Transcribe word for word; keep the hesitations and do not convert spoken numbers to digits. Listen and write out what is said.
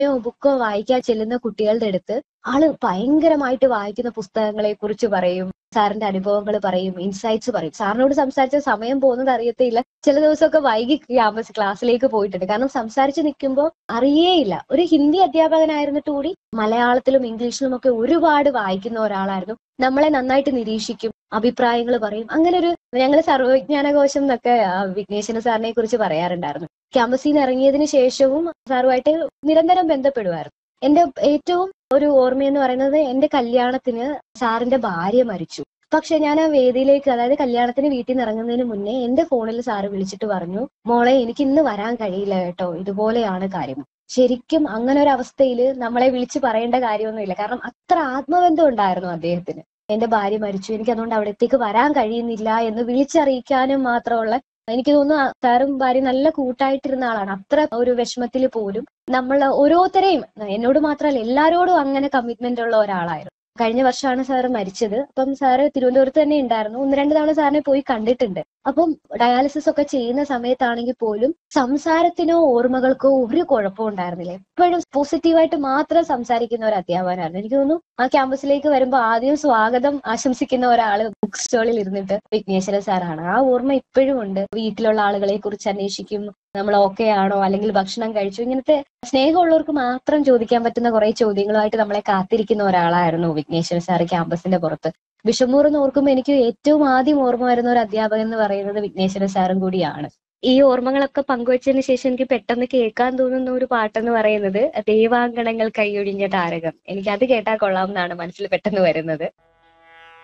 ബുക്കോ വായിക്കാൻ ചെല്ലുന്ന കുട്ടികളുടെ അടുത്ത് ആള് ഭയങ്കരമായിട്ട് വായിക്കുന്ന പുസ്തകങ്ങളെ കുറിച്ച് പറയും, സാറിന്റെ അനുഭവങ്ങൾ പറയും, ഇൻസൈറ്റ്സ് പറയും. സാറിനോട് സംസാരിച്ച സമയം പോകുന്നത് അറിയത്തില്ല. ചില ദിവസമൊക്കെ വൈകി ക്യാമ്പസ് ക്ലാസ്സിലേക്ക് പോയിട്ടുണ്ട്. കാരണം സംസാരിച്ച് നിൽക്കുമ്പോൾ അറിയേയില്ല. ഒരു ഹിന്ദി അധ്യാപകനായിരുന്നിട്ട് കൂടി മലയാളത്തിലും ഇംഗ്ലീഷിലും ഒക്കെ ഒരുപാട് വായിക്കുന്ന ഒരാളായിരുന്നു. നമ്മളെ നന്നായിട്ട് നിരീക്ഷിക്കും, അഭിപ്രായങ്ങൾ പറയും. അങ്ങനെ ഒരു ഞങ്ങൾ സർവ്വവിജ്ഞാനകോശം എന്നൊക്കെ വിഘ്നേശ്വര സാറിനെ കുറിച്ച് പറയാറുണ്ടായിരുന്നു. ക്യാമ്പസിൽ നിന്ന് ഇറങ്ങിയതിനു ശേഷവും സാറുമായിട്ട് നിരന്തരം ബന്ധപ്പെടുമായിരുന്നു. എന്റെ ഏറ്റവും ഒരു ഓർമ്മയെന്ന് പറയുന്നത് എന്റെ കല്യാണത്തിന് സാറിന്റെ ഭാര്യ മരിച്ചു. പക്ഷെ ഞാൻ ആ വേദിയിലേക്ക്, അതായത് കല്യാണത്തിന് വീട്ടിൽ നിന്ന് ഇറങ്ങുന്നതിന് മുന്നേ എന്റെ ഫോണിൽ സാറ് വിളിച്ചിട്ട് പറഞ്ഞു, മോളെ എനിക്ക് ഇന്ന് വരാൻ കഴിയില്ല കേട്ടോ, ഇതുപോലെയാണ് കാര്യം. ശരിക്കും അങ്ങനെ ഒരു അവസ്ഥയിൽ നമ്മളെ വിളിച്ച് പറയേണ്ട കാര്യമൊന്നുമില്ല. കാരണം അത്ര ആത്മബന്ധം ഉണ്ടായിരുന്നു അദ്ദേഹത്തിന്. എന്റെ ഭാര്യ മരിച്ചു, എനിക്ക് അതുകൊണ്ട് അവിടത്തേക്ക് വരാൻ കഴിയുന്നില്ല എന്ന് വിളിച്ചറിയിക്കാനും മാത്രമുള്ള, എനിക്ക് തോന്നുന്നു സാറും ഭാര്യ നല്ല കൂട്ടായിട്ടിരുന്ന ആളാണ്. അത്ര ഒരു വിഷമത്തിൽ പോലും നമ്മൾ ഓരോരുത്തരെയും, എന്നോട് മാത്രമല്ല എല്ലാരോടും അങ്ങനെ കമ്മിറ്റ്മെന്റ് ഉള്ള ഒരാളായിരുന്നു. കഴിഞ്ഞ വർഷമാണ് സാറ് മരിച്ചത്. അപ്പം സാറ് തിരുവനന്തപുരത്ത് തന്നെ ഉണ്ടായിരുന്നു. ഒന്ന് രണ്ട് തവണ സാറിനെ പോയി കണ്ടിട്ടുണ്ട്. അപ്പം ഡയാലിസിസ് ഒക്കെ ചെയ്യുന്ന സമയത്താണെങ്കിൽ പോലും സംസാരത്തിനോ ഓർമ്മകൾക്കോ ഒരു കുഴപ്പവും ഉണ്ടായിരുന്നില്ല. എപ്പോഴും പോസിറ്റീവായിട്ട് മാത്രം സംസാരിക്കുന്ന ഒരു അധ്യാപകനായിരുന്നു. എനിക്ക് തോന്നുന്നു ആ ക്യാമ്പസിലേക്ക് വരുമ്പോൾ ആദ്യം സ്വാഗതം ആശംസിക്കുന്ന ഒരാള് ബുക്ക് സ്റ്റോളിൽ ഇരുന്നിട്ട് വിഘ്നേശ്വര സാറാണ്. ആ ഓർമ്മ ഇപ്പോഴും ഉണ്ട്. വീട്ടിലുള്ള ആളുകളെ കുറിച്ച് അന്വേഷിക്കും, നമ്മൾ ഓക്കെ ആണോ, അല്ലെങ്കിൽ ഭക്ഷണം കഴിച്ചു, ഇങ്ങനത്തെ സ്നേഹമുള്ളവർക്ക് മാത്രം ചോദിക്കാൻ പറ്റുന്ന കുറെ ചോദ്യങ്ങളുമായിട്ട് നമ്മളെ കാത്തിരിക്കുന്ന ഒരാളായിരുന്നു വിഘ്നേശ്വര സാറ് ക്യാമ്പസിന്റെ പുറത്ത്. ബിഷമൂർ എന്ന് ഓർക്കുമ്പോൾ എനിക്ക് ഏറ്റവും ആദ്യം ഓർമ്മ വരുന്ന ഒരു അധ്യാപകൻ എന്ന് പറയുന്നത് വിഘ്നേശ്വര സാറും കൂടിയാണ്. ഈ ഓർമ്മകളൊക്കെ പങ്കുവച്ചതിന് ശേഷം എനിക്ക് പെട്ടെന്ന് കേൾക്കാൻ തോന്നുന്ന ഒരു പാട്ടെന്ന് പറയുന്നത് ദേവാങ്കണങ്ങൾ കൈയൊഴിഞ്ഞ താരകം. എനിക്ക് അത് കേട്ടാൽ കൊള്ളാം എന്നാണ് മനസ്സിൽ പെട്ടെന്ന് വരുന്നത്.